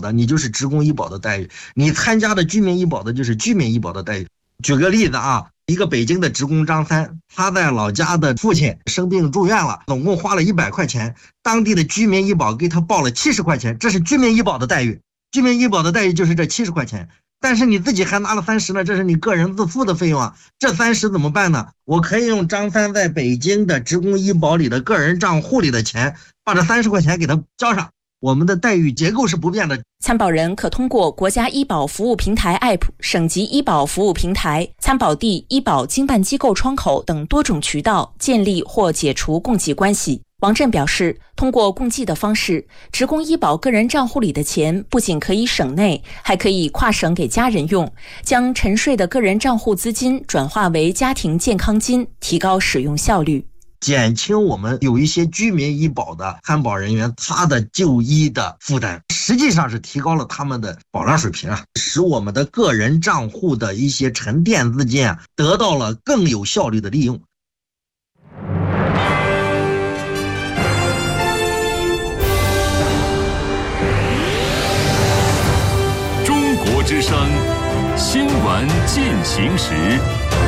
的，你就是职工医保的待遇；你参加的居民医保的，就是居民医保的待遇。举个例子啊，一个北京的职工张三，他在老家的父亲生病住院了，总共花了100块钱，当地的居民医保给他报了70块钱，这是居民医保的待遇。居民医保的待遇就是这70块钱，但是你自己还拿了30呢，这是你个人自付的费用啊。这30怎么办呢？我可以用张三在北京的职工医保里的个人账户里的钱，把这30块钱给他交上。我们的待遇结构是不变的。 参保人可通过国家医保服务平台 App、省级医保服务平台、参保地医保经办机构窗口等多种渠道建立或解除共济关系。王震表示，通过共济的方式，职工医保个人账户里的钱不仅可以省内，还可以跨省给家人用，将沉睡的个人账户资金转化为家庭健康金，提高使用效率， 减轻我们有一些居民医保的参保人员他的就医的负担，实际上是提高了他们的保障水平啊，使我们的个人账户的一些沉淀资金啊得到了更有效率的利用。 中国之声新闻进行时。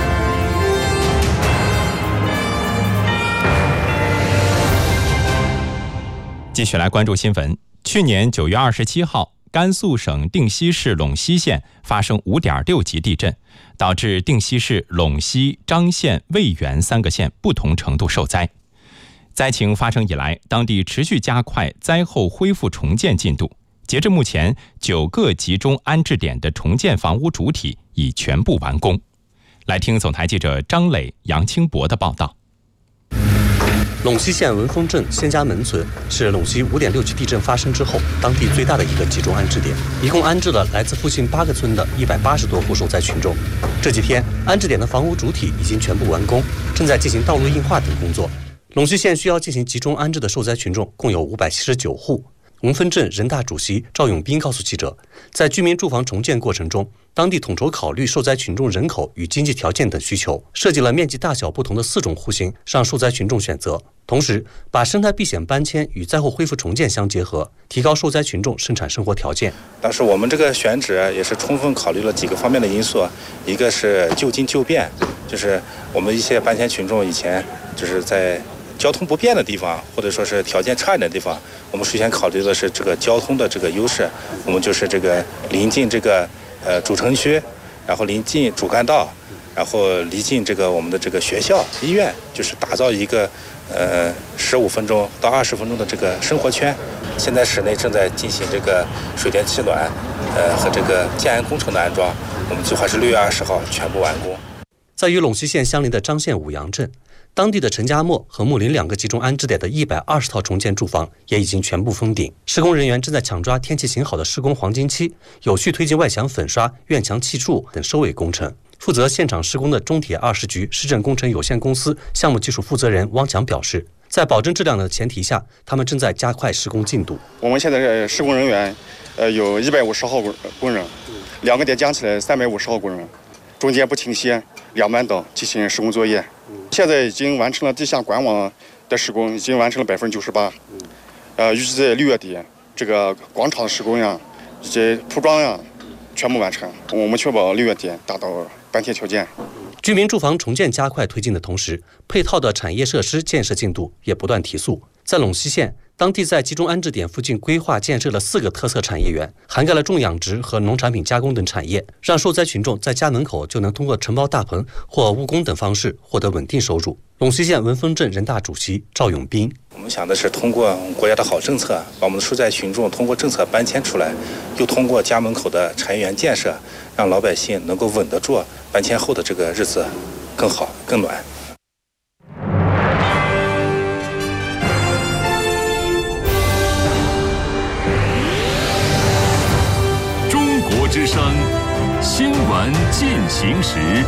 继续来关注新闻。去年9月27号，甘肃省定西市陇西县发生5.6级地震，导致定西市陇西、张县、渭源3个县不同程度受灾。灾情发生以来，当地持续加快灾后恢复重建进度。截至目前，9个集中安置点的重建房屋主体已全部完工。来听总台记者张磊、杨清博的报道。 陇西县文峰镇仙家门村是陇西5.6级地震发生之后当地最大的一个集中安置点，一共安置了来自附近8个村的180多户受灾群众。这几天，安置点的房屋主体已经全部完工，正在进行道路硬化等工作。陇西县需要进行集中安置的受灾群众共有579户。文峰镇人大主席赵永斌告诉记者，在居民住房重建过程中，当地统筹考虑受灾群众人口与经济条件等需求，设计了面积大小不同的4种户型让受灾群众选择，同时把生态避险搬迁与灾后恢复重建相结合，提高受灾群众生产生活条件。 当时我们这个选址也是充分考虑了几个方面的因素，一个是就近就便，就是我们一些搬迁群众以前就是在交通不便的地方，或者说是条件差一点的地方，我们首先考虑的是这个交通的这个优势，我们就是这个临近这个主城区，然后临近主干道，然后离近这个我们的这个学校、医院，就是打造一个15分钟到20分钟的这个生活圈。现在市内正在进行这个水电气暖和这个建安工程的安装，我们计划是6月20号全部完工。 在与陇西县相邻的张县五阳镇，当地的陈家磨和木林2个集中安置点的120套重建住房也已经全部封顶，施工人员正在抢抓天气晴好的施工黄金期，有序推进外墙粉刷、院墙砌筑等收尾工程。负责现场施工的中铁20局市政工程有限公司项目技术负责人汪强表示，在保证质量的前提下，他们正在加快施工进度。 我们现在施工人员有150号工人，2个点加起来350号工人，中间不停歇2班倒进行施工作业。现在已经完成了地下管网的施工，已经完成了98%。预计在6月底，这个广场的施工呀以及铺装呀全部完成。我们确保6月底达到搬迁条件。 居民住房重建加快推进的同时，配套的产业设施建设进度也不断提速。在陇西县，当地在集中安置点附近规划建设了4个特色产业园，涵盖了种养殖和农产品加工等产业，让受灾群众在家门口就能通过承包大棚或务工等方式获得稳定收入。陇西县文峰镇人大主席赵永斌， 我们想的是通过国家的好政策，把我们的受灾群众通过政策搬迁出来，又通过家门口的产业园建设，让老百姓能够稳得住搬迁后的这个日子更好更暖。 中国之声新闻进行时。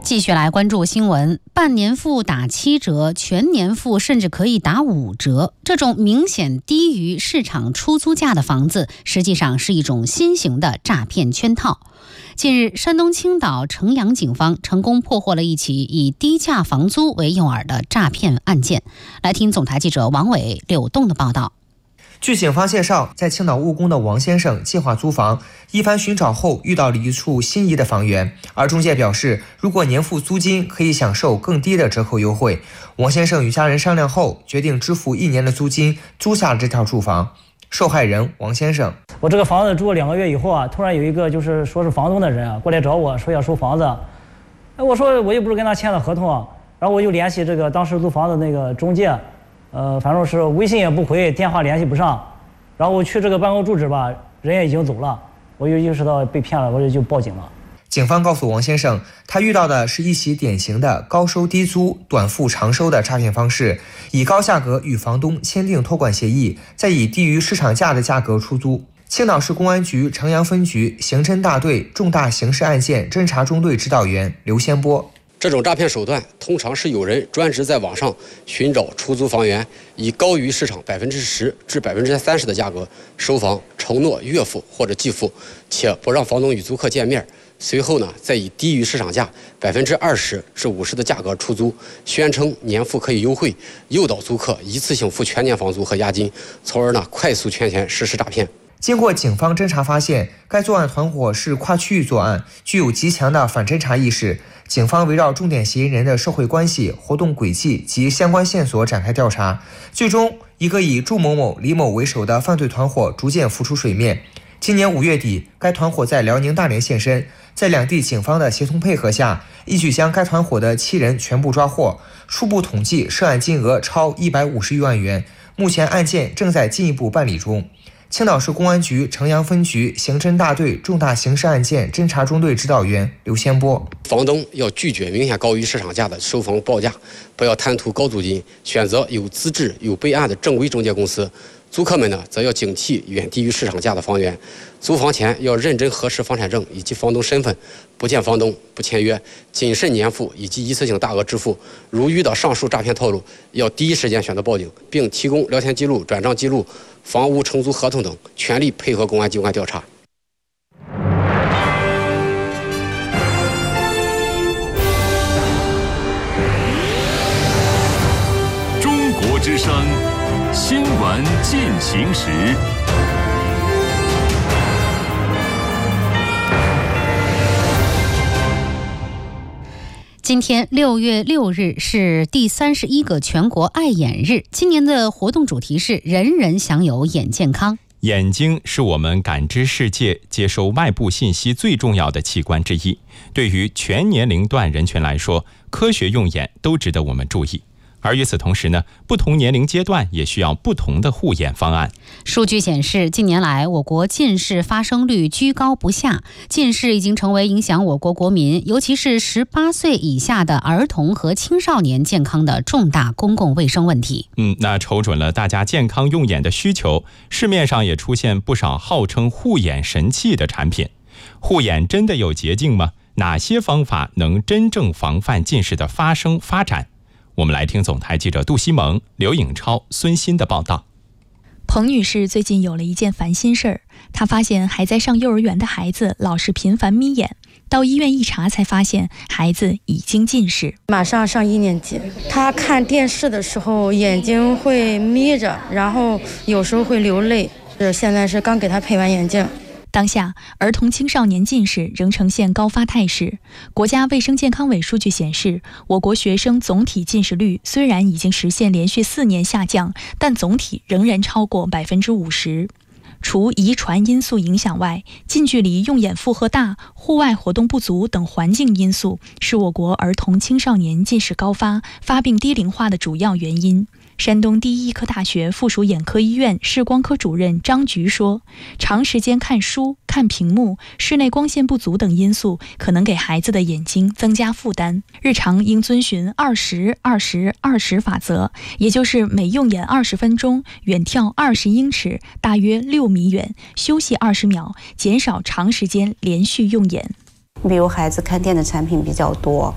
继续来关注新闻，半年付打7折，全年付甚至可以打5折。这种明显低于市场出租价的房子，实际上是一种新型的诈骗圈套。近日，山东青岛城阳警方成功破获了一起以低价房租为诱饵的诈骗案件。来听总台记者王伟、柳栋的报道。 据警方介绍，在青岛务工的王先生计划租房，一番寻找后遇到了一处心仪的房源，而中介表示，如果年付租金可以享受更低的折扣优惠。王先生与家人商量后，决定支付1年的租金，租下了这套住房。受害人王先生： 我这个房子住了2个月以后啊，突然有一个说是房东的人啊过来找我说要收房子，我说我又不是跟他签了合同，然后我就联系这个当时租房的那个中介。反正是微信也不回，电话联系不上，然后我去这个办公住址吧，人也已经走了，我就意识到被骗了，我就报警了。 警方告诉王先生，他遇到的是一起典型的高收低租、短付长收的诈骗方式，以高价格与房东签订托管协议，再以低于市场价的价格出租。青岛市公安局城阳分局刑侦大队重大刑事案件侦查中队指导员刘先波： 这种诈骗手段通常是有人专职在网上寻找出租房源，以高于市场10%至30%的价格收房，承诺月付或者季付，且不让房东与租客见面。随后呢，再以低于市场价20%至50%的价格出租，宣称年付可以优惠，诱导租客一次性付全年房租和押金，从而呢快速圈钱实施诈骗。 经过警方侦查发现，该作案团伙是跨区域作案，具有极强的反侦查意识。警方围绕重点嫌疑人的社会关系、活动轨迹及相关线索展开调查，最终一个以祝某某、李某为首的犯罪团伙逐渐浮出水面。今年5月底，该团伙在辽宁大连现身，在两地警方的协同配合下，一举将该团伙的7人全部抓获，初步统计涉案金额超150余万元。目前案件正在进一步办理中。青岛市公安局城阳分局刑侦大队重大刑事案件侦查中队指导员刘先波： 房东要拒绝明显高于市场价的收房报价，不要贪图高租金，选择有资质、有备案的正规中介公司。租客们呢，则要警惕远低于市场价的房源。租房前要认真核实房产证以及房东身份，不见房东，不签约，谨慎年付以及一次性大额支付。如遇到上述诈骗套路，要第一时间选择报警，并提供聊天记录、转账记录、房屋承租合同等，全力配合公安机关调查。 中国之声新闻进行时。 今天6月6日是第31个全国爱眼日，今年的活动主题是人人享有眼健康。 眼睛是我们感知世界、接收外部信息最重要的器官之一。对于全年龄段人群来说，科学用眼都值得我们注意。而与此同时呢，不同年龄阶段也需要不同的护眼方案。 数据显示，近年来我国近视发生率居高不下，近视已经成为影响我国国民，尤其是18岁以下的儿童和青少年健康的重大公共卫生问题。 那瞅准了大家健康用眼的需求，市面上也出现不少号称护眼神器的产品。护眼真的有捷径吗？哪些方法能真正防范近视的发生发展？我们来听总台记者杜西蒙、刘颖超、孙鑫的报道。 彭女士最近有了一件烦心事儿，她发现还在上幼儿园的孩子老是频繁眯眼，到医院一查才发现孩子已经近视。 马上上1年级，他看电视的时候眼睛会眯着，然后有时候会流泪，现在是刚给他配完眼镜。 当下，儿童青少年近视仍呈现高发态势。国家卫生健康委数据显示，我国学生总体近视率虽然已经实现连续4年下降，但总体仍然超过50%。除遗传因素影响外，近距离用眼负荷大、户外活动不足等环境因素是我国儿童青少年近视高发、发病低龄化的主要原因。山东第一医科大学附属眼科医院视光科主任张菊说，长时间看书、看屏幕、室内光线不足等因素可能给孩子的眼睛增加负担，日常应遵循20-20-20法则，也就是每用眼20分钟，远眺20英尺，大约6米远，休息20秒，减少长时间连续用眼。 比如孩子看电子产品比较多，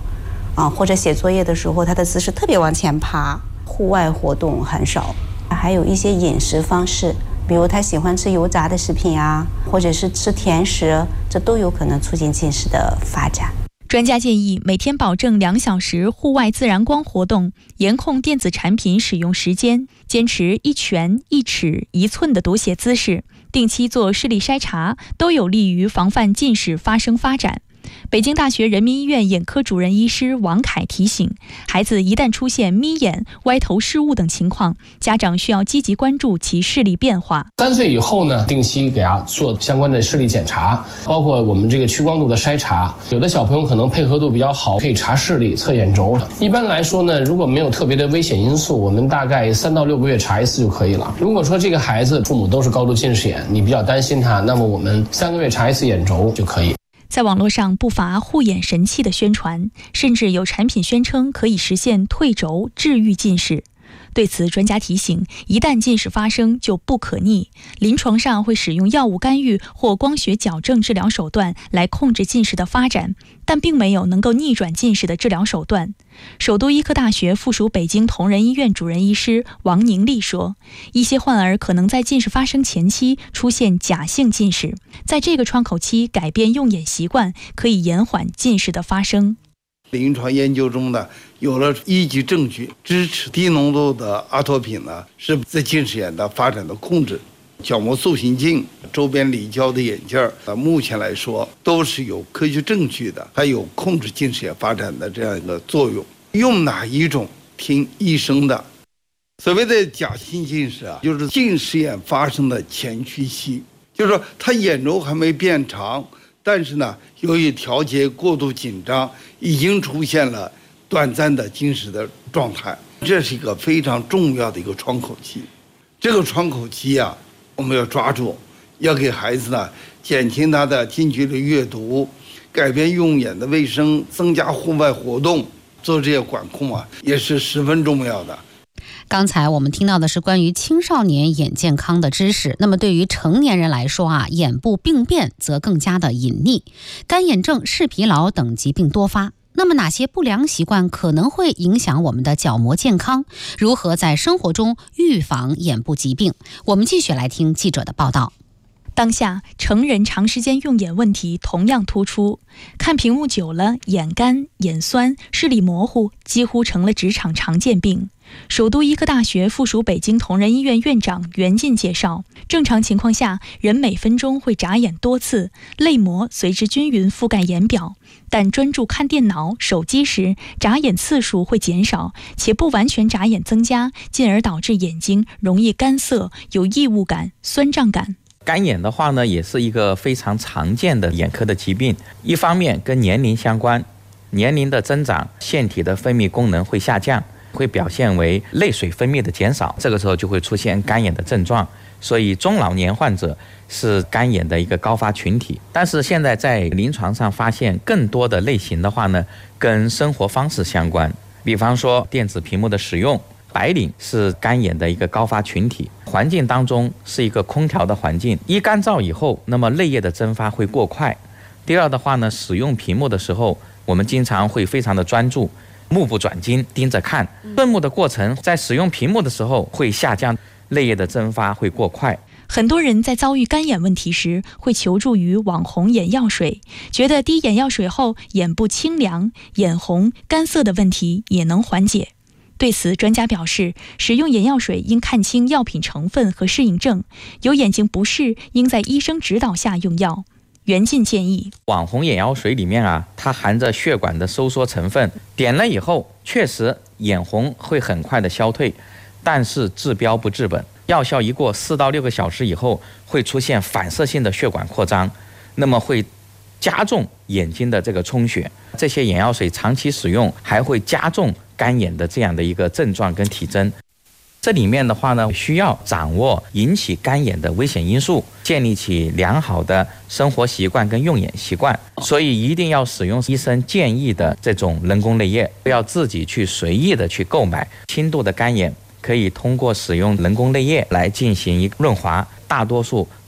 或者写作业的时候他的姿势特别往前爬，户外活动很少。还有一些饮食方式，比如他喜欢吃油炸的食品啊，或者是吃甜食，这都有可能促进近视的发展。 专家建议每天保证2小时户外自然光活动，严控电子产品使用时间，坚持1拳1尺1寸的读写姿势，定期做视力筛查，都有利于防范近视发生发展。北京大学人民医院眼科主任医师王凯提醒，孩子一旦出现眯眼、歪头视物等情况，家长需要积极关注其视力变化。 3岁以后呢，定期给他做相关的视力检查，包括我们这个屈光度的筛查。有的小朋友可能配合度比较好，可以查视力、测眼轴。一般来说呢，如果没有特别的危险因素，我们大概3到6个月查一次就可以了。如果说这个孩子父母都是高度近视眼，你比较担心他，那么我们3个月查一次眼轴就可以。 在网络上不乏护眼神器的宣传，甚至有产品宣称可以实现退轴治愈近视。对此，专家提醒，一旦近视发生就不可逆，临床上会使用药物干预或光学矫正治疗手段来控制近视的发展，但并没有能够逆转近视的治疗手段。首都医科大学附属北京同仁医院主任医师王宁丽说，一些患儿可能在近视发生前期出现假性近视，在这个窗口期改变用眼习惯，可以延缓近视的发生。 临床研究中呢，有了依据证据支持低浓度的阿托品呢是在近视眼的发展的控制。角膜塑形镜、周边离焦的眼镜目前来说都是有科学证据的，还有控制近视眼发展的这样一个作用。用哪一种听医生的。所谓的假性近视就是近视眼发生的前驱期，就是说他眼轴还没变长，但是呢，由于调节过度紧张，已经出现了短暂的近视的状态。这是一个非常重要的一个窗口期。这个窗口期我们要抓住，要给孩子呢减轻他的近距离阅读，改变用眼的卫生，增加户外活动，做这些管控也是十分重要的。 刚才我们听到的是关于青少年眼健康的知识，那么对于成年人来说眼部病变则更加的隐匿，干眼症、视疲劳等疾病多发。那么哪些不良习惯可能会影响我们的角膜健康？如何在生活中预防眼部疾病？我们继续来听记者的报道。 当下成人长时间用眼问题同样突出，看屏幕久了，眼干、眼酸、视力模糊几乎成了职场常见病。首都医科大学附属北京同仁医院院长袁进介绍，正常情况下，人每分钟会眨眼多次，泪膜随之均匀覆盖眼表，但专注看电脑、手机时，眨眼次数会减少，且不完全眨眼增加，进而导致眼睛容易干涩、有异物感、酸胀感。 干眼的话呢，也是一个非常常见的眼科的疾病。一方面跟年龄相关，年龄的增长，腺体的分泌功能会下降，会表现为泪水分泌的减少，这个时候就会出现干眼的症状。所以中老年患者是干眼的一个高发群体。但是现在在临床上发现更多的类型的话呢，跟生活方式相关，比方说电子屏幕的使用。白领是干眼的一个高发群体，环境当中是一个空调的环境，一干燥以后，那么泪液的蒸发会过快。第二的话呢，使用屏幕的时候，我们经常会非常的专注，目不转睛盯着看，顺目的过程在使用屏幕的时候会下降，泪液的蒸发会过快。 很多人在遭遇干眼问题时，会求助于网红眼药水，觉得滴眼药水后眼部清凉、眼红、干涩的问题也能缓解。对此，专家表示，使用眼药水应看清药品成分和适应症，有眼睛不适应在医生指导下用药。袁进建议， 网红眼药水里面它含着血管的收缩成分，点了以后确实眼红会很快的消退，但是治标不治本，药效一过4到6个小时以后，会出现反射性的血管扩张，那么会加重眼睛的这个充血。这些眼药水长期使用还会加重干眼的这样的一个症状跟体征。这里面的话呢，需要掌握引起干眼的危险因素，建立起良好的生活习惯跟用眼习惯。所以一定要使用医生建议的这种人工泪液，不要自己去随意的去购买。轻度的干眼可以通过使用人工泪液来进行一个润滑，大多数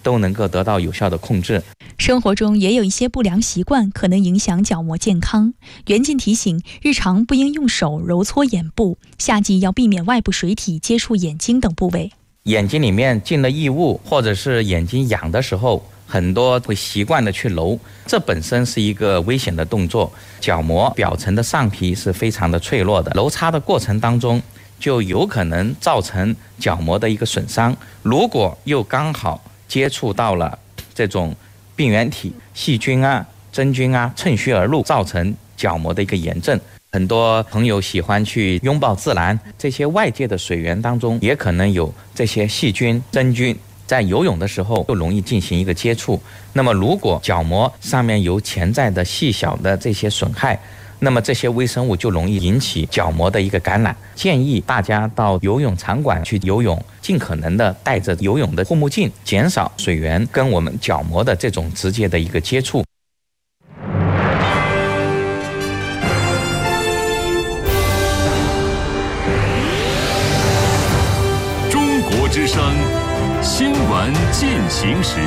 都能够得到有效的控制。 生活中也有一些不良习惯可能影响角膜健康。袁静提醒，日常不应用手揉搓眼部，夏季要避免外部水体接触眼睛等部位。 眼睛里面进了异物，或者是眼睛痒的时候，很多会习惯的去揉，这本身是一个危险的动作。角膜表层的上皮是非常的脆弱的，揉擦的过程当中就有可能造成角膜的一个损伤。如果又刚好接触到了这种病原体、细菌啊、真菌啊，趁虚而入，造成角膜的一个炎症。很多朋友喜欢去拥抱自然，这些外界的水源当中也可能有这些细菌、真菌，在游泳的时候就容易进行一个接触。那么如果角膜上面有潜在的细小的这些损害，那么这些微生物就容易引起角膜的一个感染。建议大家到游泳场馆去游泳，尽可能的戴着游泳的护目镜，减少水源跟我们角膜的这种直接的一个接触。 中国之声新闻进行时。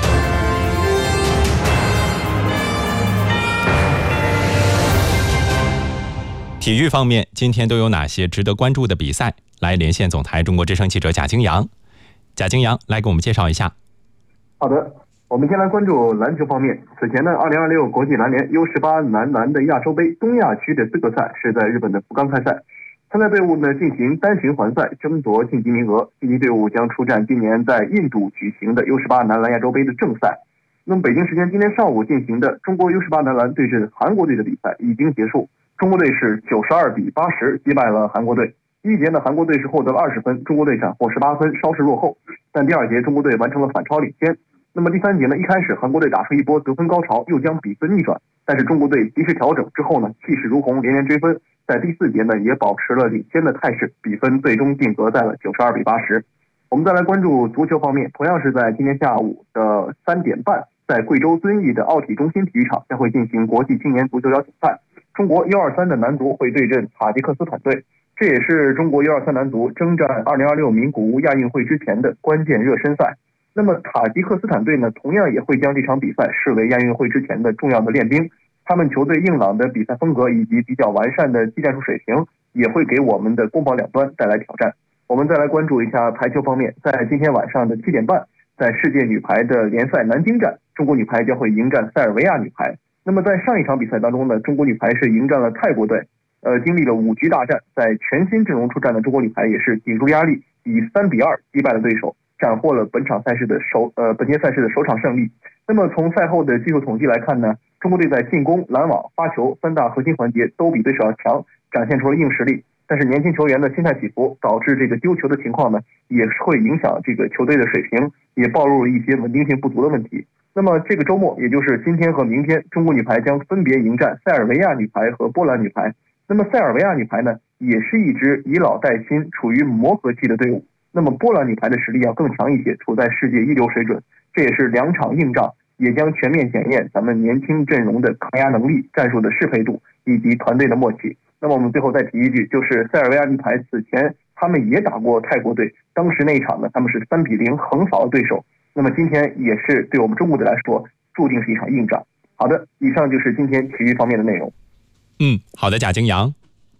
体育方面，今天都有哪些值得关注的比赛？来连线总台中国之声记者贾京阳。贾京阳来给我们介绍一下。 好的，我们先来关注篮球方面。此前呢，2026国际篮联 U18 男篮的亚洲杯东亚区的资格赛是在日本的福冈开赛。参赛队伍呢进行单循环赛，争夺晋级名额。晋级队伍将出战今年在印度举行的 U18 男篮亚洲杯的正赛。那么北京时间今天上午进行的中国 U18 男篮对阵韩国队的比赛已经结束。中国队是92比80击败了韩国队。第一节呢，韩国队是获得了20分，中国队斩获18分，稍事落后。但第二节中国队完成了反超领先。那么第三节呢，一开始韩国队打出一波得分高潮，又将比分逆转。但是中国队及时调整之后呢，气势如虹，连连追分。在第四节呢，也保持了领先的态势，比分最终定格在了92比80。我们再来关注足球方面，同样是在今天下午的3点半，在贵州遵义的奥体中心体育场将会进行国际青年足球邀请赛。中国123的男足会对阵塔吉克斯坦队，这也是中国123男足征战2026名古屋亚运会之前的关键热身赛。那么塔吉克斯坦队呢，同样也会将这场比赛视为亚运会之前的重要的练兵。他们球队硬朗的比赛风格以及比较完善的技战术水平，也会给我们的攻防两端带来挑战。我们再来关注一下排球方面，在今天晚上的7点半，在世界女排的联赛南京站，中国女排将会迎战塞尔维亚女排。那么在上一场比赛当中呢，中国女排是迎战了泰国队，经历了5局大战，在全新阵容出战的中国女排也是顶住压力，以3比2击败了对手，斩获了本届赛事的首场胜利。那么从赛后的技术统计来看呢，中国队在进攻、拦网、发球3大核心环节都比对手要强，展现出了硬实力。但是年轻球员的心态起伏，导致这个丢球的情况呢，也会影响这个球队的水平，也暴露了一些稳定性不足的问题。那么这个周末，也就是今天和明天，中国女排将分别迎战塞尔维亚女排和波兰女排。那么塞尔维亚女排呢，也是一支以老带新、处于磨合期的队伍。那么波兰女排的实力要更强一些，处在世界一流水准。这也是2场硬仗，也将全面检验咱们年轻阵容的抗压能力、战术的适配度以及团队的默契。那么我们最后再提一句，就是塞尔维亚女排此前他们也打过泰国队，当时那一场呢，他们是3比0横扫了对手。那么今天也是对我们中国队来说，注定是一场硬仗。好的，以上就是今天体育方面的内容。 好的，贾京阳。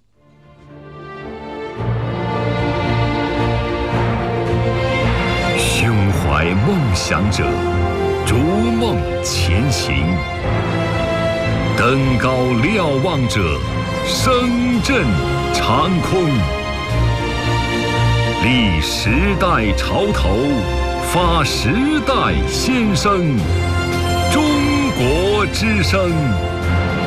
胸怀梦想者，逐梦前行，登高瞭望者，声震长空，立时代潮头，发时代先声。中国之声。